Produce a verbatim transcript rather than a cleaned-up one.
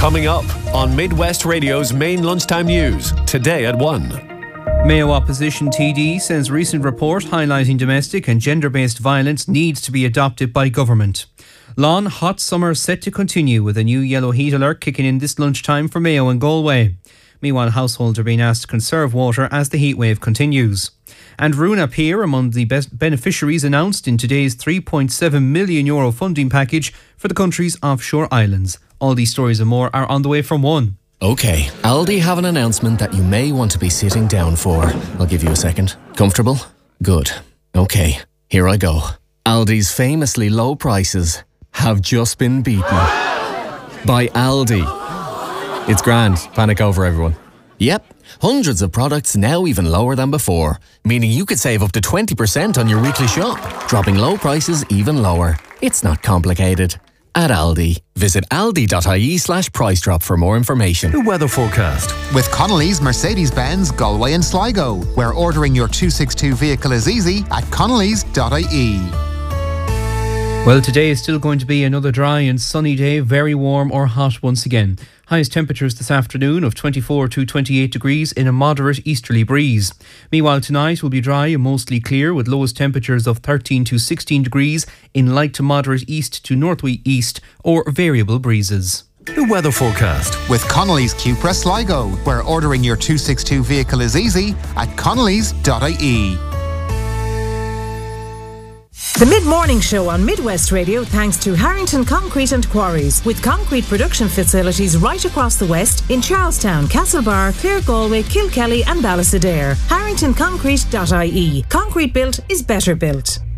Coming up on Midwest Radio's main lunchtime news, today at one. Mayo opposition T D says recent report highlighting domestic and gender-based violence needs to be adopted by government. Long hot summer set to continue with a new yellow heat alert kicking in this lunchtime for Mayo and Galway. Meanwhile, households are being asked to conserve water as the heatwave continues. And Runa Pier among the best beneficiaries announced in today's three point seven million euro funding package for the country's offshore islands. All these stories and more are on the way from one. OK, Aldi have an announcement that you may want to be sitting down for. I'll give you a second. Comfortable? Good. OK, here I go. Aldi's famously low prices have just been beaten by Aldi. It's grand. Panic over, everyone. Yep, hundreds of products now even lower than before, meaning you could save up to twenty percent on your weekly shop, dropping low prices even lower. It's not complicated. At Aldi. Visit aldi.ie slash price drop for more information. The weather forecast. With Connolly's Mercedes-Benz, Galway and Sligo, where ordering your two sixty-two vehicle is easy at connellys dot I E. Well, today is still going to be another dry and sunny day, very warm or hot once again. Highest temperatures this afternoon of twenty-four to twenty-eight degrees in a moderate easterly breeze. Meanwhile, tonight will be dry and mostly clear with lowest temperatures of thirteen to sixteen degrees in light to moderate east to northwest or variable breezes. The weather forecast. With Connolly's Cupra Sligo, where ordering your two sixty-two vehicle is easy at connellys dot I E. The Mid-Morning Show on Midwest Radio thanks to Harrington Concrete and Quarries, with concrete production facilities right across the West in Charlestown, Castlebar, Clare Galway, Kilkelly and Ballysadare. harrington concrete dot I E. Concrete built is better built.